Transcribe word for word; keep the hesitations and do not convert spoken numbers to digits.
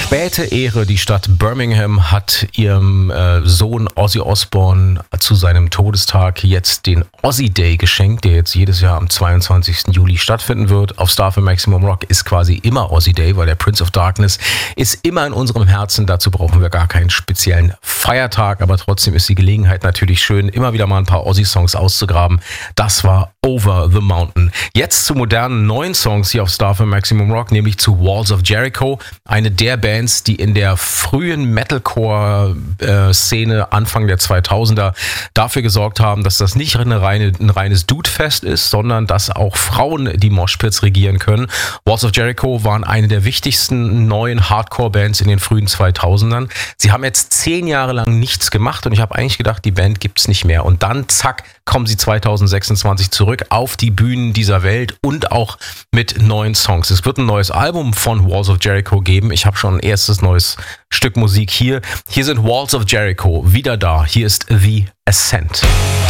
späte Ehre. Die Stadt Birmingham hat ihrem äh, Sohn Ozzy Osbourne zu seinem Todestag jetzt den Ozzy Day geschenkt, der jetzt jedes Jahr am zweiundzwanzigsten Juli stattfinden wird. Auf Star F M Maximum Rock ist quasi immer Ozzy Day, weil der Prince of Darkness ist immer in unserem Herzen. Dazu brauchen wir gar keinen speziellen Feiertag, aber trotzdem ist die Gelegenheit natürlich schön, immer wieder mal ein paar Ozzy-Songs auszugraben. Das war Over the Mountain. Jetzt zu modernen neuen Songs hier auf Star F M Maximum Rock, nämlich zu Walls of Jericho, eine der Bands, die in der frühen Metalcore-Szene Anfang der zweitausender dafür gesorgt haben, dass das nicht eine reine, ein reines Dude-Fest ist, sondern dass auch Frauen die Moshpits regieren können. Walls of Jericho waren eine der wichtigsten neuen Hardcore-Bands in den frühen zweitausendern. Sie haben jetzt zehn Jahre lang nichts gemacht und ich habe eigentlich gedacht, die Band gibt's nicht mehr. Und dann, zack, kommen sie zweitausendsechsundzwanzig zurück auf die Bühnen dieser Welt und auch mit neuen Songs. Es wird ein neues Album von Walls of Jericho geben. Ich habe schon ein erstes neues Stück Musik hier. Hier sind Walls of Jericho wieder da. Hier ist The Ascent.